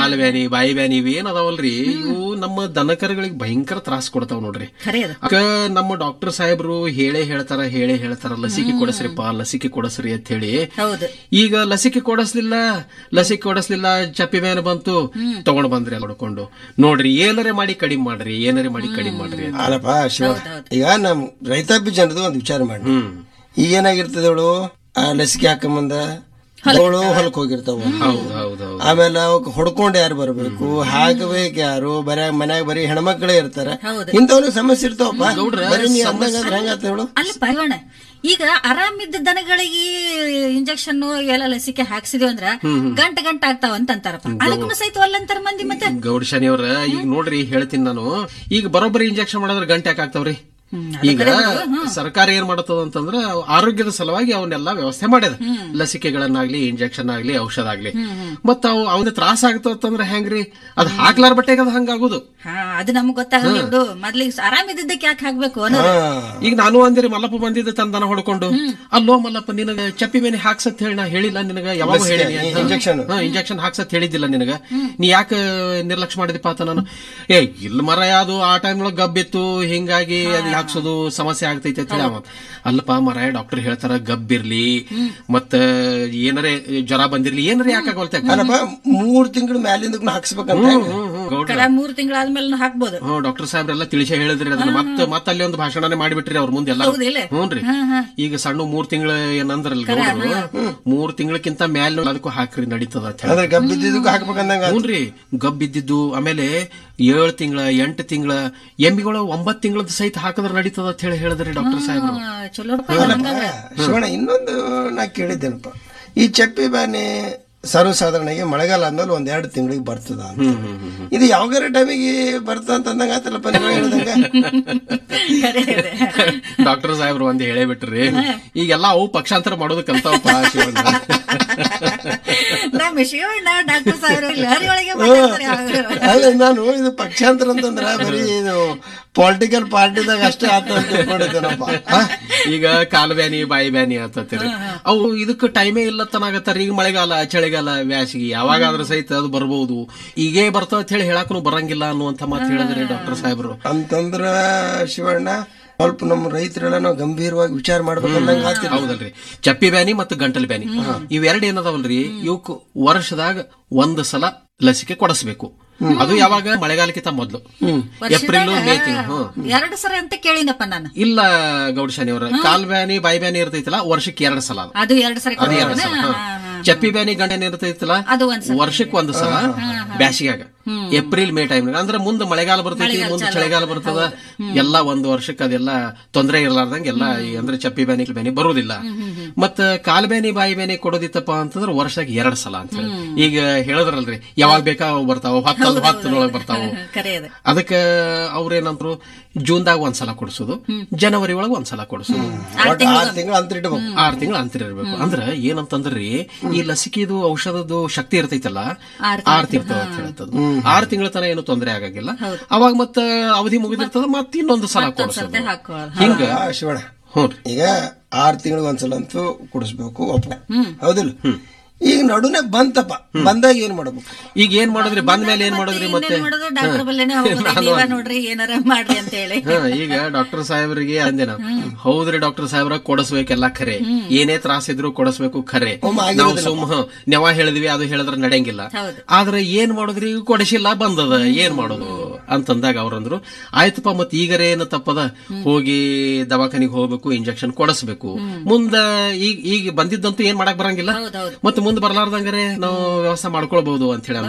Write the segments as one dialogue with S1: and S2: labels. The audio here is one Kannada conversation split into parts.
S1: ಕಾಲು ಬ್ಯಾನಿ ಬಾಯಿ ಬ್ಯಾನಿ ಇವೇನ್ ಅದಾವಲ್ರಿ ಇವು ನಮ್ಮ ದನಕರಗಳಿಗೆ ಭಯಂಕರ ತ್ರಾಸ ಕೊಡ್ತಾವ ನೋಡ್ರಿ. ನಮ್ಮ ಡಾಕ್ಟರ್ ಸಾಹೇಬ್ರು ಹೇಳೇ ಹೇಳ್ತಾರ ಲಸಿಕೆ ಕೊಡಸ್ರಿಪ್ಪ ಲಸಿಕೆ ಕೊಡಸ್ರಿ ಅಂತ ಹೇಳಿ. ಈಗ ಲಸಿಕೆ ಕೊಡಸ್ಲಿಲ್ಲ ಚಪ್ಪಿ ಬ್ಯಾನ್ ಬಂತು ತಗೊಂಡ್ ಬಂದ್ರಿ ಎಲ್ಲ ಹೊಡ್ಕೊಂಡು. ನೋಡ್ರಿ ಏನರೇ ಮಾಡಿ ಕಡಿಮೆ ಮಾಡ್ರಿ
S2: ಅಲ್ಲಪ್ಪ ಶಿವ. ಈಗ ನಮ್ ರೈತಾಪಿ ಜನರದು ಒಂದು ವಿಚಾರ ಮಾಡಿ. ಈಗ ಏನಾಗಿರ್ತದೆ ಅವಳು ಆ ಲಸಿಕೆ ಹಾಕಂಬಂದ ಅವಳು ಹೊಲಕ್ ಹೋಗಿರ್ತಾವ. ಆಮೇಲೆ ಅವಕ್ ಹೊಡ್ಕೊಂಡ್ ಯಾರು ಬರ್ಬೇಕು, ಹಾಕಬೇಕು ಯಾರು, ಮನ್ಯಾಗ ಬರೀ ಹೆಣ್ಮಕ್ಳೇ ಇರ್ತಾರ. ಇಂಥವ್ರಿಗೆ ಸಮಸ್ಯೆ ಇರ್ತಾವಪ್ಪ. ಹೆಂಗಾತ ಹೇಳು.
S3: ಈಗ ಆರಾಮಿದ್ದ ದನಗಳಿಗೆ ಇಂಜೆಕ್ಷನ್ ಎಲ್ಲ ಲಸಿಕೆ ಹಾಕ್ಸಿದೀವಿ ಅಂದ್ರ ಗಂಟೆ ಆಗ್ತಾವ ಅಂತಾರಪ್ಪ. ಅದಕ್ಕೂ ಸಹಿತ ಅಲ್ಲಂತಾರ ಮಂದಿ. ಮತ್ತೆ
S1: ಗೌಡಶಾನಿ ಅವ್ರ ಈಗ ನೋಡ್ರಿ ಹೇಳ್ತೀನಿ ನಾನು, ಈಗ ಬರೋಬ್ಬರಿ ಇಂಜೆಕ್ಷನ್ ಮಾಡಿದ್ರೆ ಗಂಟೆ ಯಾಕಾಗ್ತಾವ್ರಿ? ಈಗ ಸರ್ಕಾರ ಏನ್ ಮಾಡತ್ತದ ಅಂತಂದ್ರ ಆರೋಗ್ಯದ ಸಲುವಾಗಿ ಅವನ್ನೆಲ್ಲ ವ್ಯವಸ್ಥೆ ಮಾಡ್ಯದ. ಲಸಿಕೆಗಳನ್ನಾಗ್ಲಿ ಇಂಜೆಕ್ಷನ್ ಆಗ್ಲಿ ಔಷಧ ಆಗ್ಲಿ. ಮತ್ತ ಅವನ ತ್ರಾಸ ಆಗ್ತಂದ್ರ ಹೆಂಗ್ರಿ? ಅದ್ ಹಾಕ್ಲಾರ ಬಟ್ಟೆಗೆ ಅದು ಹಂಗಾಗುದು.
S3: ಅದು ನಮ್ಗ್ ಗೊತ್ತಾಗಲ್ಲ. ಮೊದ್ಲಿಗೆ ಆರಾಮಿದ್ದಕ್ಕೆ ಯಾಕೆ ಹಾಕ್ಬೇಕು?
S1: ಈಗ ನಾನು ಅಂದಿರಿ ಮಲ್ಲಪ್ಪ ಬಂದಿದ್ದ ತನ್ನ ದನ ಹೊಡ್ಕೊಂಡು, ಅಲ್ಲೋ ಮಲ್ಲಪ್ಪ ನಿನಗ ಚಪ್ಪಿ ಬೇನೆ ಹಾಕ್ಸತ್ ಹೇಳಿ ನಾ ಹೇಳಿಲ್ಲ ನಿನಗ? ಯಾವಾಗ ಹೇಳಿ ಇಂಜೆಕ್ಷನ್ ಹಾಕ್ಸತ್ ಹೇಳಿದ್ದಿಲ್ಲ ನಿನಗ? ನೀ ಯಾಕೆ ನಿರ್ಲಕ್ಷ್ಯ ಮಾಡಿದಪ್ಪ ಅಂತ ನಾನು. ಇಲ್ಲ ಮರ ಯಾವ್ದು ಆ ಟೈಮ್ ಒಳಗ್ ಗಬ್ಬಿತ್ತು, ಹಿಂಗಾಗಿ ಹಾಕ್ಸೋದು ಸಮಸ್ಯೆ ಆಗ್ತೈತಿ ಅಂತ ಹೇಳಿ. ಅಲ್ಲಪ್ಪ ಮರಾಯ ಡಾಕ್ಟರ್ ಹೇಳ್ತಾರ ಗಬ್ಬಿರ್ಲಿ ಮತ್ತ ಏನರೇ ಜ್ವರ ಬಂದಿರ್ಲಿ ಏನರೇ ಯಾಕಾಗಲ್ತ.
S2: 3 ತಿಂಗಳ ಮ್ಯಾಲಿಂದ ಹಾಕ್ಸ್ಬೇಕಂತ.
S3: 3 ತಿಂಗಳಾದ್ಮೇಲೆ ಹಾಕ್ಬೋದು.
S1: ಡಾಕ್ಟರ್ ಸಾಹೇಬ್ರೆಲ್ಲ ತಿಳಿಸಿ ಹೇಳಿದ್ರಿ ಅದನ್ನ. ಮತ್ತ ಅಲ್ಲಿ ಒಂದು ಭಾಷಣನೇ ಮಾಡಿಬಿಟ್ರಿ ಅವ್ರ ಮುಂದೆಲ್ಲ. ಹ್ಞೂನ್ರಿ. ಈಗ ಸಣ್ಣ 3 ತಿಂಗಳ ಏನಂದ್ರಲ್ಲ ಗೌಡ್ರು, 3 ತಿಂಗಳಕ್ಕಿಂತ ಮ್ಯಾಲ ಅದಕ್ಕೂ ಹಾಕ್ರಿ ನಡೀತದ ಅಂತ ಹೇಳಿ. ಹ್ಞೂನ್ರಿ. ಗಬ್ಬಿದ್ದು ಆಮೇಲೆ 7 ತಿಂಗಳ 8 ತಿಂಗಳ ಎಮ್ಮಿಗಳು 9 ತಿಂಗಳದ ಸಹಿತ ಹಾಕಿದ್ರೆ ನಡೀತದ ಅಂತ ಹೇಳಿ ಹೇಳಿದ್ರಿ ಡಾಕ್ಟರ್ ಸಾಹೇಬ್ರು.
S2: ಶಿವಣ್ಣ, ಇನ್ನೊಂದು ನಾ ಕೇಳಿದ್ದೇನಪ್ಪ, ಈ ಚಪ್ಪಿ ಬಾನಿ ಸರ್ವಸಾಧಾರಣ ಮಳೆಗಾಲ ಆದ್ಮೇಲೆ 1-2 ತಿಂಗಳಿಗೆ ಬರ್ತದ ಅಂತ. ಇದು ಯಾವಾಗಾರ ಟೈಮಿಗೆ ಬರ್ತದ ಅಂತಂದಂಗ ಆತಲ್ಲಪ್ಪ ನೀವು ಹೇಳ್ದಂಗ.
S1: ಡಾಕ್ಟರ್ ಸಾಹೇಬ್ರು ಒಂದ್ ಹೇಳೇ ಬಿಟ್ರಿ, ಈಗೆಲ್ಲ ಅವು ಪಕ್ಷಾಂತರ ಮಾಡೋದು ಕಲ್ತಾವಪ್ಪ ಶಿವಣ್ಣ.
S2: ನಾನು ಇದು ಪಕ್ಷಾಂತರ ಅಂತಂದ್ರ ಬರೀ ಇದು ಪೊಲಿಟಿಕಲ್ ಪಾರ್ಟಿದಾಗ ಅಷ್ಟೇ ಆತ ಅಂತ ತಿಳ್ಕೊಂಡಿದ್ದೇನಪ್ಪ.
S1: ಈಗ ಕಾಲು ಬ್ಯಾನಿ ಬಾಯಿ ಬ್ಯಾನಿ ಆತತ್ತೀರಿ, ಅವು ಇದಕ್ಕೆ ಟೈಮೇ ಇಲ್ಲ ತನಾಗತ್ತಾರ. ಈಗ ಮಳೆಗಾಲ ಚಳಿಗಾಲ ಬ್ಯಾಸಿಗೆ ಯಾವಾಗಾದ್ರೂ ಸಹಿತ ಅದು ಬರ್ಬಹುದು. ಈಗೇ ಬರ್ತಾವ ಅಂತ ಹೇಳಿ ಹೇಳಾಕನು ಬರಂಗಿಲ್ಲ ಅನ್ನುವಂತ ಮಾತು ಹೇಳಿದ್ರಿ ಡಾಕ್ಟರ್ ಸಾಹೇಬ್ರು.
S2: ಅಂತಂದ್ರ ಶಿವಣ್ಣ ಸ್ವಲ್ಪ ನಮ್ಮ ರೈತರೆಲ್ಲ ನಾವು ಗಂಭೀರವಾಗಿ ವಿಚಾರ ಮಾಡ್ಬೇಕಂದಂಗ.
S1: ಹೌದಲ್ರಿ. ಚಪ್ಪಿ ಬ್ಯಾನಿ ಮತ್ತು ಗಂಟಲು ಬ್ಯಾನಿ ಇವೆರಡು ಏನದಾವಲ್ರಿ, ಇವಕ್ ವರ್ಷದಾಗ 1 ಸಲ ಲಸಿಕೆ ಕೊಡಿಸ್ಬೇಕು. ಅದು ಯಾವಾಗ? ಮಳೆಗಾಲಕ್ಕಿಂತ ಮೊದಲು ಏಪ್ರಿಲ್ ಮೇ ತಿಂಗಳು.
S3: 2 ಸಲ ಅಂತ ಕೇಳಿನಪ್ಪ ನಾನು.
S1: ಇಲ್ಲ ಗೌಡಶಾನಿ ಅವರ, ಕಾಲ್ ಬ್ಯಾನಿ ಬಾಯಿ ಬ್ಯಾನಿ ಇರ್ತೈತಿಲ್ಲ ವರ್ಷಕ್ಕೆ 2 ಸಲ.
S3: ಅದು 2 ಸಲ.
S1: ಚಪ್ಪಿ ಬ್ಯಾನಿ ಗಂಟೆ ಇರ್ತೈತಿಲ್ಲ ವರ್ಷಕ್ಕೆ 1 ಸಲ ಬ್ಯಾಸಿಗ್ಯಾಗ ಏಪ್ರಿಲ್ ಮೇ ಟೈಮ್. ಅಂದ್ರೆ ಮುಂದೆ ಮಳೆಗಾಲ ಬರ್ತೈತಿ, ಮುಂದೆ ಚಳಿಗಾಲ ಬರ್ತದ, ಎಲ್ಲ 1 ವರ್ಷಕ್ಕೆ ಅದೆಲ್ಲ ತೊಂದರೆ ಇರಲಾರ್ದಂಗೆ ಎಲ್ಲ ಅಂದ್ರೆ ಚಪ್ಪಿ ಬ್ಯಾನಿ ಬರುವುದಿಲ್ಲ. ಮತ್ತ ಕಾಲ್ ಬ್ಯಾನಿ ಬಾಯಿ ಬ್ಯಾನಿ ಕೊಡೋದಿತ್ತಪ್ಪ ಅಂತಂದ್ರೆ ವರ್ಷಕ್ಕೆ 2 ಸಲ ಅಂತ ಹೇಳಿ ಈಗ ಹೇಳಿದ್ರಲ್ರಿ. ಯಾವಾಗ ಬೇಕಾ ಬರ್ತಾವ, ಹೊತ್ತೊಳಗೆ ಬರ್ತಾವ. ಅದಕ್ಕ ಅವ್ರೇನಂದ್ರು ಜೂನ್ದಾಗ 1 ಸಲ ಕೊಡಿಸೋದು, ಜನವರಿ ಒಳಗೆ 1 ಸಲ ಕೊಡಿಸೋದು.
S2: 6 ತಿಂಗಳ
S1: ಅಂತರ ಇರ್ಬೇಕು. ಅಂದ್ರ ಏನಂತಂದ್ರಿ, ಈ ಲಸಿಕೆದು ಔಷಧದ್ದು ಶಕ್ತಿ ಇರ್ತೈತಲ್ಲ 6 ತಿಂಗಳು ಅಂತ ಹೇಳ್ತದ. 6 ತಿಂಗಳ ತನ ಏನು ತೊಂದರೆ ಆಗಂಗಿಲ್ಲ. ಅವಾಗ ಮತ್ತ ಅವಧಿ ಮುಗಿದಿರ್ತದ, ಮತ್ತ ಇನ್ನೊಂದು ಸಲ ಕೊಡಿಸೋದು. ಹಿಂಗ
S2: ಶಿವಣ್ಣ. ಈಗ 6 ತಿಂಗಳಿಗೆ 1 ಸಲ ಅಂತೂ ಕುಡಿಸ್ಬೇಕು, ಹೌದಿಲ್ಲ? ಈಗ ನಡುನೆ ಬಂತಪ್ಪ, ಬಂದಾಗ ಏನ್ ಮಾಡಬೇಕು?
S1: ಈಗ ಏನ್ ಮಾಡಿದ್ರಿ? ಬಂದ ಮೇಲೆ ಏನ್ ಮಾಡಿದ್ರಿ? ಮತ್ತೆ
S3: ನೋಡ್ರಿ ಏನಾರ ಮಾಡ್ರಿ ಅಂತ ಹೇಳಿ
S1: ಈಗ ಡಾಕ್ಟರ್ ಸಾಹೇಬ್ರಿಗೆ ಅಂದೆ ನಾವು, ಹೌದ್ರಿ ಡಾಕ್ಟರ್ ಸಾಹೇಬ್ರ ಕೊಡಿಸ್ಬೇಕೆಲ್ಲ ಖರೆ, ಏನೇ ತ್ರಾಸ ಇದ್ರು ಕೊಡಿಸ್ಬೇಕು ಖರೆ. ನಾವು ನೆವ ಹೇಳಿದ್ವಿ, ಅದು ಹೇಳಿದ್ರೆ ನಡೆಯಂಗಿಲ್ಲ. ಆದ್ರೆ ಏನ್ ಮಾಡೋದ್ರಿ? ಈಗ ಕೊಡಿಸಿಲ್ಲ, ಬಂದದ, ಏನ್ ಮಾಡೋದು ಅಂತಂದಾಗ ಅವ್ರಂದ್ರು, ಆಯ್ತಪ್ಪ ಮತ್ ಈಗರೇ ಏನು ತಪ್ಪದ, ಹೋಗಿ ದವಾಖಾನಿಗೆ ಹೋಗ್ಬೇಕು, ಇಂಜೆಕ್ಷನ್ ಕೊಡಿಸ್ಬೇಕು. ಮುಂದ ಈಗ ಬಂದಿದ್ದಂತೂ ಏನ್ ಮಾಡಕ್ ಬರಂಗಿಲ್ಲ, ಮತ್ತೆ ಮುಂದೆ ಬರ್ಲಾರ್ದಂಗಾರೆ ನಾವು ವ್ಯವಸ್ಥೆ ಮಾಡ್ಕೊಳ್ಬಹುದು ಅಂತ ಹೇಳಿ.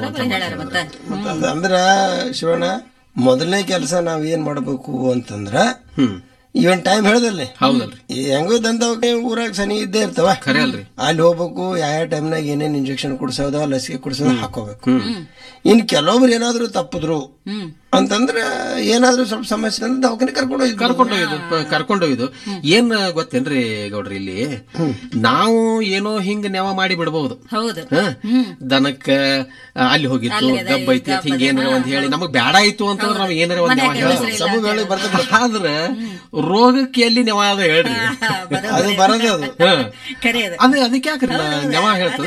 S2: ಅಂದ್ರ ಶಿವಣ್ಣ, ಮೊದಲನೇ ಕೆಲಸ ನಾವ್ ಏನ್ ಮಾಡ್ಬೇಕು ಅಂತಂದ್ರ ಇವನ್ ಟೈಮ್ ಹೇಳದಲ್ರಿ.
S1: ಹೌದಲ್ರಿ.
S2: ಹೆಂಗೋ ದಂದವಾಖಾನೆ ಊರಾಗ ಸನಿ ಇದ್ದೇ ಇರ್ತಾವ,
S1: ಖರೆ ಅಲ್ರಿ.
S2: ಅಲ್ಲಿ ಹೋಗ್ಬೇಕು, ಯಾವ ಟೈಮ್ನಾಗ ಏನೇನ್ ಇಂಜೆಕ್ಷನ್ ಕುಡ್ಸೋದ ಲಸಿಕೆ ಕುಡ್ಸೋದ ಹಾಕೋಬೇಕು. ಇನ್ ಕೆಲವೊಬ್ರು ಏನಾದ್ರು ತಪ್ಪದ್ರು ಅಂತಂದ್ರೆ ಏನಾದ್ರೂ ಸ್ವಲ್ಪ ಸಮಸ್ಯೆ ಅಂದ್ರೆ ದವಾಖಾನೆ
S1: ಕರ್ಕೊಂಡೊಯ್ದು ಏನ್ ಗೊತ್ತೇನ್ರಿ ಗೌಡ್ರಿ, ಇಲ್ಲಿ ನಾವು ಏನೋ ಹಿಂಗ ನೆವ ಮಾಡಿ ಬಿಡಬಹುದು. ದನಕ್ಕ ಅಲ್ಲಿ ಹೋಗಿತ್ತು ಗಬ್ಬ ಐತಿ ಹಿಂಗ ಏನಾರ ಒಂದ್ ಹೇಳಿ ನಮಗ್ ಬ್ಯಾಡ ಆಯ್ತು ಅಂತಂದ್ರೆ ನಾವ್ ಏನಾರ ಒಂದ್ ನೆವ ಹೇಳ. ಆದ್ರ ರೋಗಕ್ಕೆ ಎಲ್ಲಿ ನೆವ ಅದ ಹೇಳ್ರಿ,
S2: ಅದು ಬರೋದು
S1: ಅದು ಅದಕ್ಕೆ ಯಾಕ್ರಿ ನೆವ ಹೇಳ್ತದೆ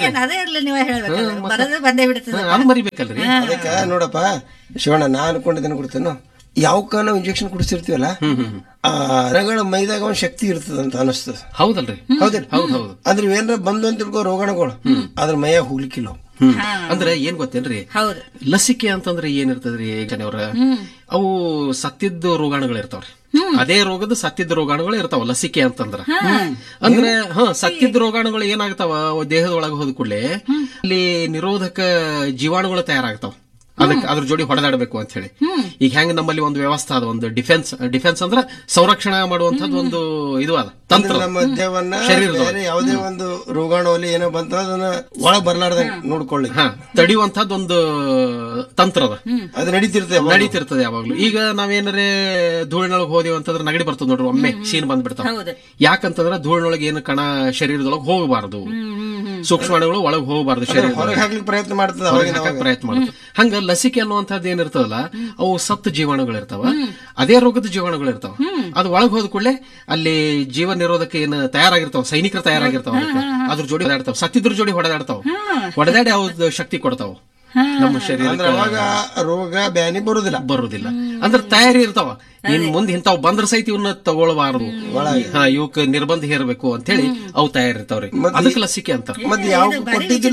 S1: ಅದು ಮರಿಬೇಕಲ್ರಿ.
S2: ಅದಕ್ಕೆ ನೋಡಪ್ಪ ಶಿವಣ್ಣ, ನಾ ಅನ್ಕೊಂಡಿದ್ದೇನೆ ಕೊಡ್ತೇನೆ, ಯಾವಕ್ಕ ನಾವು ಇಂಜೆಕ್ಷನ್ ಕುಡಿಸಿರ್ತೀವಲ್ಲ ಆ ರಗಳ ಮೈದಾಗ ಒಂದ್ ಶಕ್ತಿ ಇರ್ತದಂತ ಅನಿಸ್ತದ.
S1: ಹೌದಲ್ರಿ?
S2: ಹೌದಿಲ್ಲ? ಅಂದ್ರೆ ಏನಾರ ಬಂದು ಅಂತ ತಿಳ್ಕೋ ರೋಗಾಣುಗಳು ಅದ್ರ ಮೈಯಾಗ ಹೋಗ್ಲಿಕ್ಕಿಲ್ಲ.
S1: ಅಂದ್ರೆ ಏನ್ ಗೊತ್ತೇನ್ರಿ, ಲಸಿಕೆ ಅಂತಂದ್ರೆ ಏನಿರ್ತದ್ರಿ ಜನವ್ರ, ಅವು ಸತ್ತಿದ್ದ ರೋಗಾಣುಗಳು ಇರ್ತಾವ್ರಿ. ಅದೇ ರೋಗದ ಸತ್ತಿದ್ದ ರೋಗಾಣುಗಳು ಇರ್ತಾವ ಲಸಿಕೆ ಅಂತಂದ್ರ. ಅಂದ್ರೆ ಸತ್ತಿದ್ದ ರೋಗಾಣುಗಳು ಏನಾಗ್ತಾವ, ದೇಹದೊಳಗೆ ಹೋದ ಕೂಡಲೇ ಅಲ್ಲಿ ನಿರೋಧಕ ಜೀವಾಣುಗಳು ತಯಾರಾಗ್ತಾವ. ಅದಕ್ಕೆ ಅದ್ರ ಜೋಡಿ ಹೊಡೆದಾಡಬೇಕು ಅಂತ ಹೇಳಿ ಈಗ ಹೆಂಗ್ ನಮ್ಮಲ್ಲಿ ಒಂದು ವ್ಯವಸ್ಥೆ ಅದ, ಒಂದು ಡಿಫೆನ್ಸ್ ಅಂದ್ರೆ ಸಂರಕ್ಷಣೆ ಮಾಡುವಂತದ್ದು ಒಂದು ಇದು ಅದ ತಂತ್ರ.
S2: ನಮ್ಮ ದೇಹವನ್ನ ಯಾವುದೇ ಒಂದು ರೋಗಾಣು ಏನೋ ಬಂತ ಅದನ್ನ ಒಳಗ್ ಬರ್ಲಾರ್ದಂಗ ನೋಡ್ಕೊಳ್ಳಿ
S1: ತಡೆಯುವಂತದ್ದು ಒಂದು ತಂತ್ರ ಅದ.
S2: ಅದು ನಡೀತಿರ್ತದೆ
S1: ಯಾವಾಗ್ಲೂ. ಈಗ ನಾವೇನಾರೇ ಧೂಳಿನೊಳಗೆ ಹೋದೇವ್ ಅಂತಂದ್ರೆ ನೆಗಡಿ ಬರ್ತದ ನೋಡ್ರಿ, ಒಮ್ಮೆ ಸೀನ್ ಬಂದ್ಬಿಡ್ತಾವ. ಯಾಕಂತಂದ್ರೆ ಧೂಳಿನೊಳಗೆ ಏನು ಕಣ ಶರೀರದೊಳಗೆ ಹೋಗಬಾರದು, ಸೂಕ್ಷ್ಮಾಣುಗಳು ಒಳಗೆ ಹೋಗಬಾರದು, ಶರೀರ
S2: ಪ್ರಯತ್ನ ಮಾಡ್ತದೆ.
S1: ಹಂಗ ಲಸಿಕೆ ಅನ್ನುವಂಥದ್ದು ಏನಿರ್ತದಲ್ಲ, ಅವು ಸತ್ತು ಜೀವಾಣುಗಳು ಇರ್ತಾವ, ಅದೇ ರೋಗದ ಜೀವಾಣುಗಳು ಇರ್ತಾವ. ಅದು ಒಳಗೆ ಹೋದ ಕೂಡಲೇ ಅಲ್ಲಿ ಜೀವ ನಿರೋಧಕ ಏನು ತಯಾರಾಗಿರ್ತಾವ, ಸೈನಿಕರು ತಯಾರಾಗಿರ್ತಾವ, ಅದ್ರ ಜೋಡಿ ಹೊಡೆದಾಡ್ತಾವ, ಸತ್ತಿದ್ರ ಜೋಡಿ ಹೊಡೆದಾಡ್ತಾವ, ಹೊಡೆದಾಡಿ ಅವ್ರ ಶಕ್ತಿ ಕೊಡ್ತಾವ ನಮ್ಮ ಶರೀರ.
S2: ಅವಾಗ ರೋಗ ಬ್ಯಾನಿ
S1: ಬರುದಿಲ್ಲ ಅಂದ್ರೆ ತಯಾರಿ ಇರ್ತಾವ. ಇನ್ ಮುಂದೆ ಇಂತಾವ್ ಬಂದ್ರ ಸಹಿತ ಇವನ್ನ ತಗೊಳ್ಬಾರದು, ಇವಕ್ ನಿರ್ಬಂಧ ಹೇರ್ಬೇಕು ಅಂತ ಹೇಳಿ ಅವು ತಯಾರಿರ್ತಾವ್ರಿ. ಅದಕ್ಕೆ ಲಸಿಕೆ ಅಂತ.
S2: ಮತ್ತೆ ಯಾವ ಕೊಟ್ಟಿದ್ದಿಲ್ಲ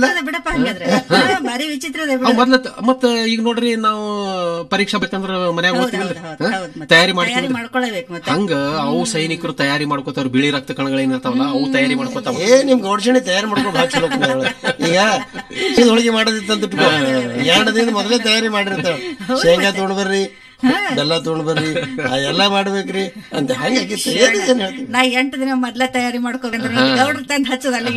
S1: ಮತ್ತ ಈಗ ನೋಡ್ರಿ, ನಾವು ಪರೀಕ್ಷಾ ಬೇಕಂದ್ರ ಮನ್ಯಾಗ ಓದ್ತೀವಲ್ರಿ, ತಯಾರಿ ಮಾಡ್ತೀವಿ. ಹಂಗ ಅವು ಸೈನಿಕರು ತಯಾರಿ ಮಾಡ್ಕೋತಾವ್ರ. ಬಿಳಿ ರಕ್ತ ಕಣಗಳೇನಿರ್ತಾವಲ್ಲ ಅವು ತಯಾರಿ ಮಾಡ್ಕೋತಾವ.
S2: ನಿಮ್ ಗೌಡ್ಸಣಿ ತಯಾರಿ ಮಾಡ್ಕೊಂಡು ಭಾಳ ಚಲೋ. ಈಗ ಹೋಳಿಗೆ ಮಾಡೋದಿತ್ತಂತ 2 ದಿನ ಮೊದಲೇ ತಯಾರಿ ಮಾಡಿರ್ತಾವ. ಶೇಂಗಾ ತಗೊಂಡ್ ಬರ್ರಿ, ಬೆಲ್ಲ ತಗೊಂಡ್ ಬರ್ರಿ, ಎಲ್ಲಾ ಮಾಡ್ಬೇಕ್ರಿ ಅಂತ.
S3: ನಾ 8 ದಿನ ಮೊದ್ಲ ತಯಾರಿ ಮಾಡ್ಕೊಂಡ್ರಿ ಗೌಡ್ರ ತಂದ್ ಹಚ್ಚದಲ್ಲ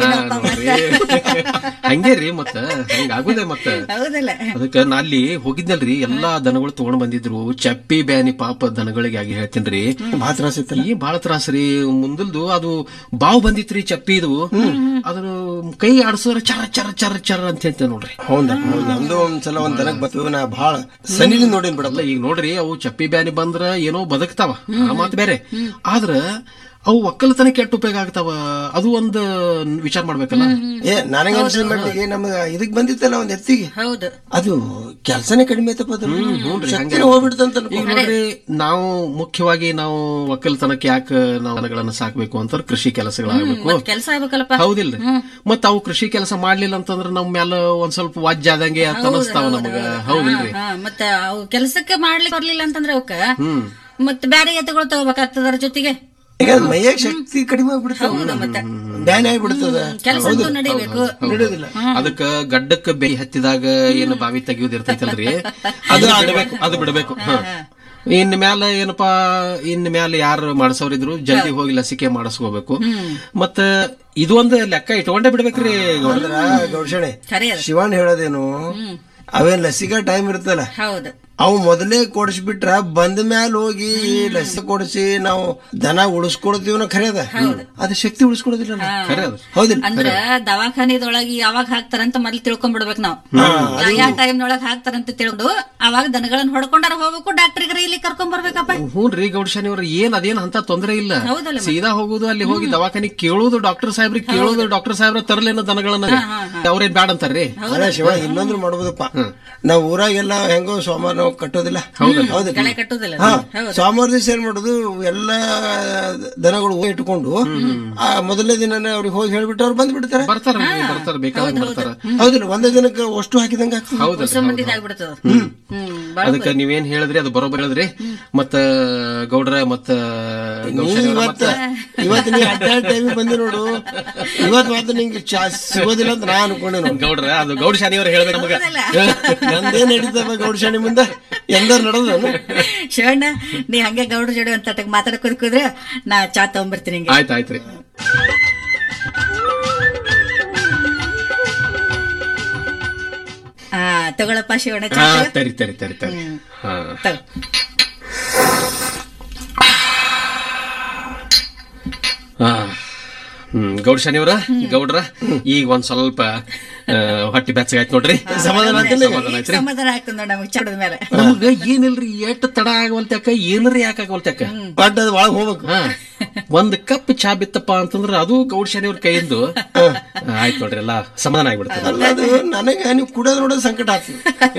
S1: ಹಂಗೇರಿ. ಮತ್ತ ಹಂಗ ಆಗುದೇ. ಮತ್ತ ಅದಕ್ಕ ನಾ ಅಲ್ಲಿ ಹೋಗಿದ್ನಲ್ರಿ, ಎಲ್ಲಾ ದನಗಳು ತಗೊಂಡ್ ಬಂದಿದ್ರು. ಚಪ್ಪಿ ಬ್ಯಾನಿ ಪಾಪ ದನಗಳಿಗೆ ಆಗಿ ಹೇಳ್ತೀನ್ರಿ, ಬಾಳ ತ್ರಾಸ್ರಿ. ಮುಂದಲ್ದು ಅದು ಬಾವು ಬಂದಿತ್ರಿ ಚಪ್ಪಿದು, ಅದ್ರ ಕೈ ಆಡ್ಸೋದ್ರ ಚರ ಚರ ಚರ ಚರ ಅಂತ ಹೇಳ್ತೇವೆ ನೋಡ್ರಿ.
S2: ನಮ್ದು ಒಂದ್ಸಲ ಒಂದ್ ದನಕ್ ಬರ್ತೀವಿ, ನಾ ಬಾಳ ಸನಿಲಿ ನೋಡಿನ್ ಬಿಡಲ್ಲ.
S1: ಈಗ ನೋಡ್ರಿ, ಅವು ಚಪ್ಪಿ ಬ್ಯಾನಿ ಬಂದ್ರ ಏನೋ ಬದುಕ್ತಾವ, ಆ ಮಾತು ಬೇರೆ. ಆದ್ರ ಅವು ಒಕ್ಕಲತನ ಕೆಟ್ಟ ಉಪಯೋಗ ಆಗ್ತಾವ, ಅದು ಒಂದು ವಿಚಾರ ಮಾಡ್ಬೇಕಲ್ಲ.
S2: ನನಗೆ ಅನ್ಸಿದ ಮಟ್ಟಿಗೆ ನಮ್ಗ ಇದಕ್ ಬಂದಿತ್ತಲ್ಲ ಒಂದ್ ಎತ್ತಿಗೆ, ಅದು ಕೆಲ್ಸನೇ ಕಡಿಮೆ ಐತಪ್ಪ, ಹೋಗ್ಬಿಡ್ತಂತ.
S1: ಈಗ ನೋಡ್ರಿ, ನಾವು ಮುಖ್ಯವಾಗಿ ನಾವು ಒಕ್ಕಲತನಕ್ಕೆ ಯಾಕೆ ನಾವು ದನಗಳನ್ನ ಸಾಕ್ಬೇಕು ಅಂತ ಕೃಷಿ ಕೆಲಸಗಳಾಗಬೇಕು, ಹೌದಿಲ್ರಿ? ಮತ್ತ ಅವು ಕೃಷಿ ಕೆಲಸ ಮಾಡ್ಲಿಲ್ಲ ಅಂತಂದ್ರ ನಮ್ ಮ್ಯಾಲ ಒಂದ್ ಸ್ವಲ್ಪ ವಾಜ್ಯ ಆದಂಗೆ ಅನಿಸ್ತಾವ ನಮಗ, ಹೌದಿಲ್ರಿ?
S3: ಮತ್ತ ಅವು ಕೆಲಸಕ್ಕೆ ಮಾಡ್ಲಿಕ್ಕೆ ಬರ್ಲಿಲ್ಲ ಅಂತಂದ್ರೆ ಅವಕ್ಕ ಮತ್ತ ಬ್ಯಾರೆ ಎತ್ತುಗಳು ತಗೋಬೇಕಾಗ್ತದ. ಅದ್ರ ಜೊತೆಗೆ
S2: ಈಗ ಮೈಯಾಗ ಶಕ್ತಿ ಕಡಿಮೆ ಆಗ್ಬಿಡ್ತಾವ, ಬ್ಯಾನ್ ಆಗಿಬಿಡ್ತದ,
S3: ನಡೆಯೋದಿಲ್ಲ.
S1: ಅದಕ್ಕ ಗಡ್ಡಕ್ಕ ಬೇಯಿ ಹತ್ತಿದಾಗ ಏನು ಬಾವಿ ತೆಗಿಯೋದಿರ್ತೈತಲ್ರಿ, ಅದು ಬಿಡಬೇಕು. ಇನ್ ಮ್ಯಾಲ ಏನಪ್ಪಾ, ಇನ್ ಮ್ಯಾಲ ಯಾರು ಮಾಡ್ಸೋರಿದ್ರು ಜಲ್ದಿ ಹೋಗಿ ಲಸಿಕೆ ಮಾಡಿಸ್ಕೋಬೇಕು. ಮತ್ತ ಇದು ಒಂದು ಲೆಕ್ಕ ಇಟ್ಕೊಂಡೇ ಬಿಡ್ಬೇಕ್ರಿ
S2: ಗೌಡ್ಸಣೆ. ಶಿವಣ್ಣ ಹೇಳೋದೇನು, ಅವೇನ್ ಲಸಿಕಾ ಟೈಮ್ ಇರ್ತಲ್ಲ, ಅವು ಮೊದಲೇ ಕೊಡಿಸ್ಬಿಟ್ರ ಬಂದ ಮ್ಯಾಲ ಹೋಗಿ ಲಸಿಕೆ ಕೊಡಿಸಿ ನಾವು ದನ ಉಳಿಸ್ಕೊಡ್ತೀವಿ ಖರೆ ಅದ, ಅದು ಶಕ್ತಿ ಉಳಿಸ್ಕೊಡೋದಿಲ್ಲ.
S3: ಹೌದಿಲ್ಲ? ಅಂದ್ರ ದವಾಖಾನಿದೊಳಗೆ ಯಾವಾಗ ಹಾಕ್ತಾರಂತ ಮೊದ್ಲು ತಿಳ್ಕೊಂಡ್ಬಿಡ್ಬೇಕು ನಾವು. ಯಾವ ಟೈಮ್ನೊಳಗೆ ಹಾಕ್ತಾರಂತ ತಿಳ್ಕೊಂಡು ಅವಾಗ ದನಗಳನ್ನ ಹೊಡ್ಕೊಂಡಾರ ಹೋಗ್ಬೇಕು, ಡಾಕ್ಟರ್ಗೆ ಇಲ್ಲಿ ಕರ್ಕೊಂಡ್ ಬರ್ಬೇಕಪ್ಪ.
S1: ಹ್ಞೂನ್ರಿ ಗೌಡ್ಶಾನಿ ಅವ್ರ, ಏನ್ ಅದೇನ್ ಅಂತ ತೊಂದರೆ ಇಲ್ಲ. ಸೀದಾ ಹೋಗುದು, ಅಲ್ಲಿ ಹೋಗಿ ದವಾಖಾನಿ ಕೇಳೋದು, ಡಾಕ್ಟರ್ ಸಾಹೇಬ್ರಿಗೆ ಕೇಳೋದು, ಡಾಕ್ಟರ್ ಸಾಹೇಬ್ರ ತರಲೇನ ದನಗಳನ್ನ, ಅವ್ರೇನ್ ಬ್ಯಾಡ ಅಂತಾರ್ರಿ.
S2: ಶಿವ ಇನ್ನೊಂದು ಮಾಡ್ಬೋದಪ್ಪ, ನಾವ್ ಊರಾಗೆಲ್ಲ ಹೆಂಗೋ ಸೋಮವಾರ ನಾವು ಕಟ್ಟೋದಿಲ್ಲ, ಸೋಮವಾರ ದಿವಸ ಏನ್ ಮಾಡೋದು, ಎಲ್ಲಾ ದನಗಳು ಇಟ್ಕೊಂಡು ಆ ಮೊದಲನೇ ದಿನ ಅವ್ರಿಗೆ ಹೋಗಿ ಹೇಳ್ಬಿಟ್ಟು ಅವ್ರು ಬಂದ್ಬಿಡ್ತಾರೆ, ಹೌದಿಲ್ಲ? ಒಂದೇ ದಿನಕ್ಕೆ ಅಷ್ಟು ಹಾಕಿದಂಗ
S1: ಅದಕ್ಕೆ ನೀವೇನ್ ಹೇಳಿದ್ರಿ ಅದು ಬರೋಬ್ಬರಿ ಹೇಳಿದ್ರಿ. ಮತ್ತ ಗೌಡ್ರ ಮತ್ತ
S2: ಇವತ್ತು ನೀ ಅಡ್ಡಾಡ್ ಟೈಮ್ ಬಂದಿ ನೋಡು, ಇವತ್ತು ಮಾತ್ರ ನಿಂಗೆ ಸಿಗೋದಿಲ್ಲ ಅಂತ ನಾ ಅನ್ಕೊಂಡೆ.
S1: ಗೌಡ್ರ ಅದು ಗೌಡ ಶಾನಿ ಅವ್ರು ಹೇಳ್ಬೇಕು ನಮಗ,
S2: ನಂದೇ ನಡೀತಪ್ಪ ಗೌಡ ಶಾನಿ ಮುಂದೆ ಎಂದಾರು ನಡೆದ.
S3: ಶಿವಣ್ಣ, ನೀ ಹಂಗೆ ಗೌಡ್ರ ಜೋಡಿ ಅಂತ ಮಾತಾಡಕ್ ಕೂದ್ರೆ ನಾ ಚಾ ತಗೊಂಡ್ಬರ್ತೀನಿ.
S1: ಆಯ್ತಾಯ್ತ್ರಿ.
S3: ತಗೊಳಪ್ಪ ಶಿವಣ್ಣ
S1: ಹಾ
S3: ಚಾ
S1: ತರಿ ತರಿ ತರಿ ತರಿ ಹಾ
S3: ತಗೋ.
S1: ಹಾ ಗೌಡ್ ಶನಿವ್ರ ಗೌಡ್ರ ಈಗ ಒಂದ್ ಸ್ವಲ್ಪ ಹೊಟ್ಟಿ ಬೆಚ್ಚಗಾಯ್ತು ನೋಡ್ರಿ.
S2: ಸಮಾಧಾನ ಆಗ್ತಿಲ್ಲ ಈಗ?
S1: ಸಮಾಧಾನ ಆಯ್ತ್ರಿ.
S3: ಸಮಾಧಾನ ಆಗ್ತದ ನೋಡ ನಮಗ್ ಚಡದ ಮೇಲೆ.
S1: ನಮ್ಗ ಏನಿಲ್ರಿ ಎಷ್ಟ್ ತಡ ಆಗವಲ್ತ್ಯಾಕ ಏನರಿ ಯಾಕೆ ಆಗವಲ್ತ್ಯಾಕ
S2: ಬಟ್ ಅದು ಒಳಗ್ ಹೋಗ್ಬೇಕು.
S1: ಹಾ ಒಂದ್ ಕಪ್ ಚಾ ಬಿತ್ತಪ್ಪ ಅಂತಂದ್ರ ಅದು ಗೌಡ್ ಶನಿಯವ್ರ ಕೈಯಿಂದ ಆಯ್ತು ನೋಡ್ರಿ ಎಲ್ಲಾ ಸಮಾಧಾನ ಆಗ್ಬಿಡ್ತದೆ.
S2: ಅಲ್ಲ ಅದು ನನಗೆ ನೀವು ಕುಡಿಯೋದ್ ನೋಡೋದು ಸಂಕಟ ಆಗ್ತದೆ.